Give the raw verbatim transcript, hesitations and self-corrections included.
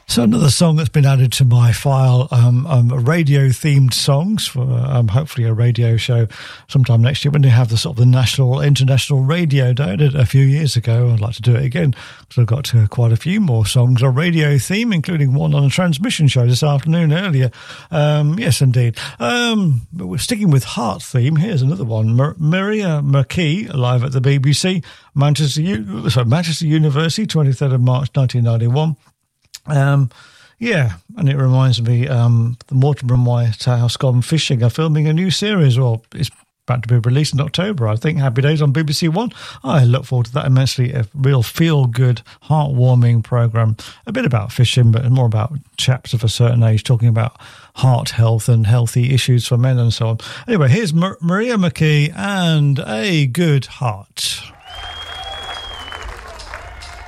So another song that's been added to my file, um, um radio-themed songs for um, hopefully a radio show sometime next year when they have the sort of the National International Radio Day. I did it a few years ago. I'd like to do it again because I've got uh, quite a few more songs on radio theme, including one on a transmission show this afternoon earlier. Um, yes, indeed. Um, but we're sticking with Heart theme. Here's another one. Mar- Maria McKee, live at the B B C, Manchester, U- sorry, Manchester University, twenty-third of March nineteen ninety-one. Um, yeah, and it reminds me, um, the Mortimer and Whitehouse Gone Fishing are filming a new series. Well, it's about to be released in October, I think. Happy Days on B B C One. I look forward to that immensely. A real feel-good, heartwarming programme. A bit about fishing, but more about chaps of a certain age talking about heart health and healthy issues for men and so on. Anyway, here's Mar- Maria McKee and A Good Heart.